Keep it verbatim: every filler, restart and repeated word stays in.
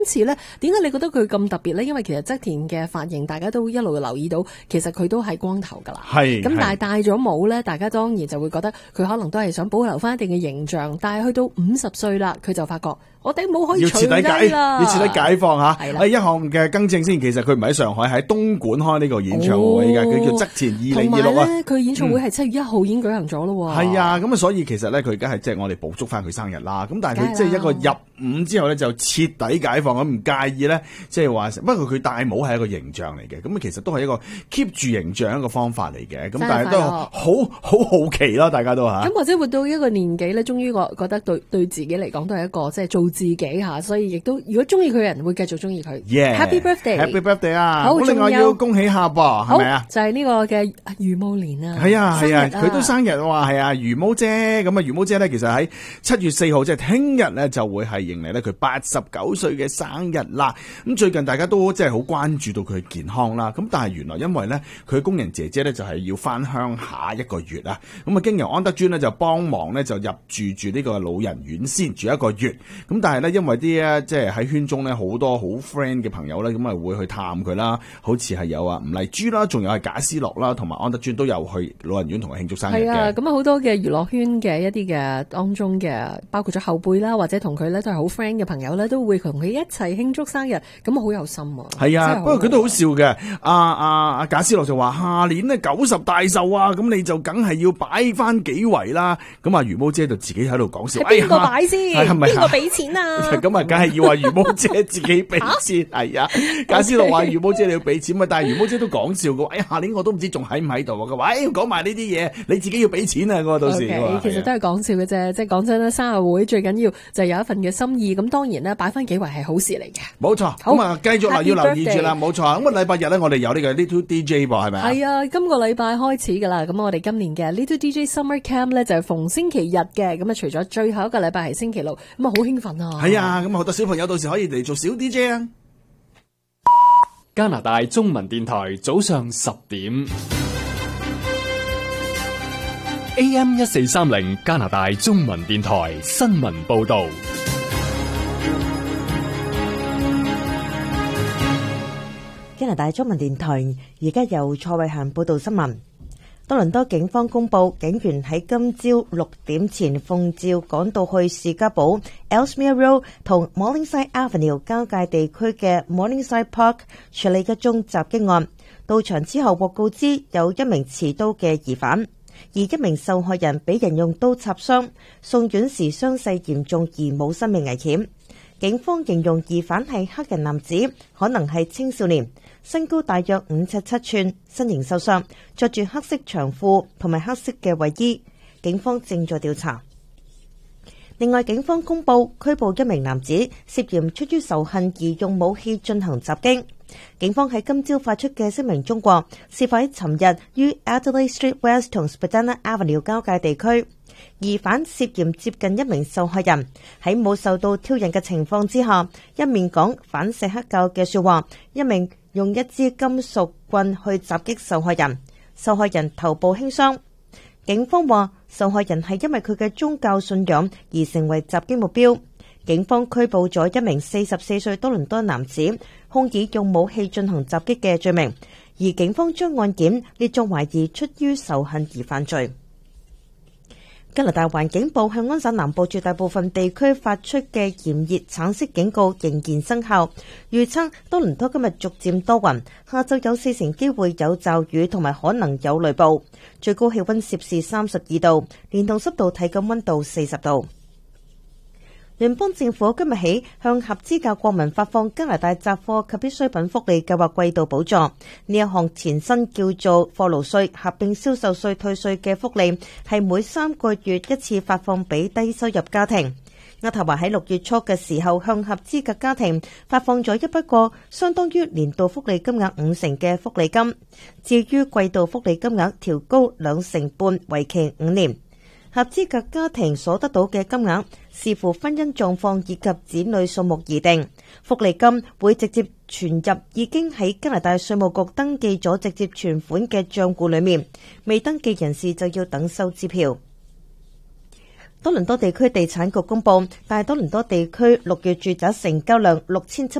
次咧，點解你覺得佢咁特別咧？因為其實側田嘅髮型，大家都一路留意到，其實佢都係光頭噶啦。 係咁，但係戴咗帽咧，大家當然就會覺得佢可能都係想保留翻一定嘅形象。但係去到五十歲啦，佢就發覺我頂帽可以除低啦， 要徹底解放吓。 係啦， 誒，一項嘅更正先，其實佢唔喺上海，喺東莞開呢個演唱會嘅，佢、哦、叫側田二零二六啊。 佢演唱會係七月一號已經舉行咗咯。 係、嗯、啊，咁啊，所以其實咧，佢而家係即係我哋補足翻佢生日啦。咁但係佢即係一個入伍之後咧，就徹底解放，咁唔介意咧，即係話，不過佢戴帽係一個形象嚟嘅，咁其實都係一個 keep 住形象一個方法嚟嘅。咁但係都好好好奇啦，大家都吓。咁或者活到一個年紀咧，終於我覺得對對自己嚟講都係一個即係做自己吓，所以亦都如果中意佢嘅人會繼續中意佢。 Yeah, Happy birthday，Happy birthday 啊！ 好， 另外要恭喜下噃，係咪啊？ 就係、是、呢個嘅余慕蓮啊， 係啊係啊，佢、啊、都生日哇，係啊，余毛姐咁啊，余毛姐咧，其實喺七月四號即係聽日咧就會係迎嚟咧佢八十九歲嘅生日啦。咁最近大家都即係好關注到佢嘅健康啦。咁但係原來因為咧佢工人姐姐咧就係要翻鄉下一個月啊。咁啊經由安德尊咧就幫忙咧就入住住呢個老人院先住一個月。咁但係咧因為啲啊即係喺圈中咧好多好 friend 嘅朋友咧咁啊會去探佢啦。好似係有啊吳麗珠啦，仲有係賈思樂啦，同埋安德尊都有去老人院同佢慶祝生日嘅。係啊， 咁啊好多嘅娛樂圈嘅一啲嘅當中嘅，包括咗後輩啦，或者同佢咧都係好 friend 嘅朋友咧，都會同佢一齊慶祝生日，咁啊好有心啊。 係啊，不過佢都好笑嘅。阿阿阿賈思樂就話下年呢九十大壽啊，咁你就梗係要擺翻幾圍啦。咁啊，余毛姐就自己喺度講笑， 邊個擺先？邊個俾錢啊？ 咁啊，梗係要話余毛姐自己俾錢。係啊，賈思樂話余毛姐你要俾錢啊，但係余毛姐都講笑嘅。哎呀，下年我都唔知仲喺唔喺度啊。佢話誒，講埋呢啲嘢，你自己要俾錢啊。嗰個到時。 Okay, 其實都係講笑嘅啫，即係講真啦，生日會最緊要就係有一份嘅心意。咁當然咧，擺翻幾圍係好事嚟嘅。 冇錯。咁啊，繼續啦，要留意住啦。冇錯。咁啊，禮拜日咧，我哋有呢個 Little D J 噃，係咪啊？係啊，今個禮拜開始噶啦。咁我哋今年嘅 Little D J Summer Camp 咧就係逢星期日嘅。咁啊，除咗最後一個禮拜係星期六，咁啊好興奮啊！ 係啊，咁啊好多小朋友到時可以嚟做小 D J 啊！ 加拿大中文電台早上十點 A M 一四三零加拿大中文電台新聞報道。 加拿大中文電台而家由蔡慧嫻報道新聞。多倫多警方公布，警員喺今朝六點前奉召趕到去士嘉堡 Ellesmere Road 同 Morningside Avenue 交界地區嘅 Morningside Park 處理一宗襲擊案。到場之後獲告知有一名持刀嘅疑犯，而一名受害人俾人用刀插傷，送院時傷勢嚴重而冇生命危險。警方形容疑犯係黑人男子，可能係青少年，身高大約五尺七寸，身形瘦削，着住黑色長褲同埋黑色嘅衛衣。警方正在調查。另外，警方公布拘捕一名男子，涉嫌出於仇恨而用武器進行襲擊。警方喺今朝發出嘅聲明中話，事發喺尋日於 Adelaide Street West 同 Spadina Avenue 交界地區。疑犯涉嫌接近一名受害人，喺冇受到挑釁嘅情況之下，一面講反社克教嘅說話，一面用一支金屬棍去襲擊受害人，受害人頭部輕傷。警方話，受害人係因為佢嘅宗教信仰而成為襲擊目標。警方拘捕咗一名四十四歲多倫多男子，控以用武器進行襲擊嘅罪名，而警方將案件列作懷疑出於仇恨而犯罪。加拿大環境部向安省南部絕大部分地區發出嘅炎熱橙色警告仍然生效，預測多倫多今日逐漸多雲，下晝有四成機會有驟雨同埋可能有雷暴，最高氣溫攝氏三十二度，連同濕度體感溫度四十度。聯邦政府今日起向合資格國民發放加拿大雜貨及必需品福利計劃季度補助。呢一項前身叫做貨勞稅合併銷售稅退稅嘅福利，係每三個月一次發放俾低收入家庭。渥太華喺六月初嘅時候向合資格家庭發放咗一筆過相當於年度福利金額五成嘅福利金。至於季度福利金額調高兩成半，為期五年。合資格家庭所得到嘅金額視乎婚姻狀況以及子女數目而定，福利金會直接存入已經喺加拿大稅務局登記咗直接存款嘅賬戶裏面，未登記人士就要等收支票。 多倫多地區地產局公佈，大多倫多地區六月住宅成交量六千七